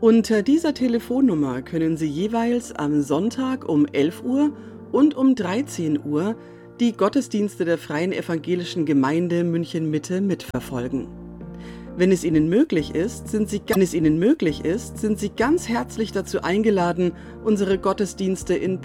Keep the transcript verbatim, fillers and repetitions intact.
Unter dieser Telefonnummer können Sie jeweils am Sonntag um elf Uhr und um dreizehn Uhr die Gottesdienste der Freien Evangelischen Gemeinde München-Mitte mitverfolgen. Wenn es Ihnen möglich ist, sind Sie, wenn es Ihnen möglich ist, sind Sie ganz herzlich dazu eingeladen, unsere Gottesdienste in